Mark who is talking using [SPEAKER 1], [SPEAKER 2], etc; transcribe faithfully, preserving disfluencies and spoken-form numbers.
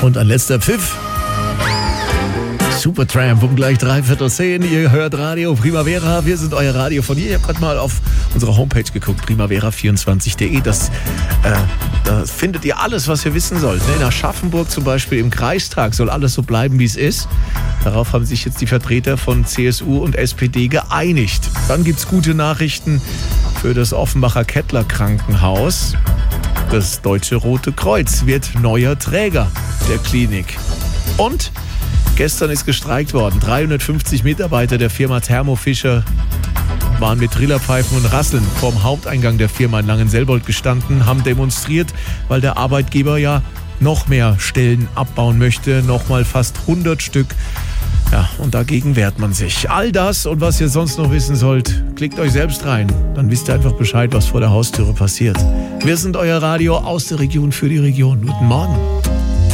[SPEAKER 1] Und ein letzter Pfiff. Supertramp um gleich dreiviertel zehn. Ihr hört Radio Primavera. Wir sind euer Radio von hier. Ich habe gerade mal auf unsere Homepage geguckt, primavera vierundzwanzig punkt de. Das, äh, da findet ihr alles, was ihr wissen sollt. In Aschaffenburg zum Beispiel im Kreistag soll alles so bleiben, wie es ist. Darauf haben sich jetzt die Vertreter von C S U und S P D geeinigt. Dann gibt's gute Nachrichten für das Offenbacher Kettler Krankenhaus. Das Deutsche Rote Kreuz wird neuer Träger der Klinik. Und gestern ist gestreikt worden. dreihundertfünfzig Mitarbeiter der Firma Thermo Fischer waren mit Trillerpfeifen und Rasseln vorm Haupteingang der Firma in Langenselbold gestanden, haben demonstriert, weil der Arbeitgeber ja noch mehr Stellen abbauen möchte, nochmal fast hundert Stück. Ja, und dagegen wehrt man sich. All das und was ihr sonst noch wissen sollt, klickt euch selbst rein. Dann wisst ihr einfach Bescheid, was vor der Haustüre passiert. Wir sind euer Radio aus der Region für die Region. Guten Morgen.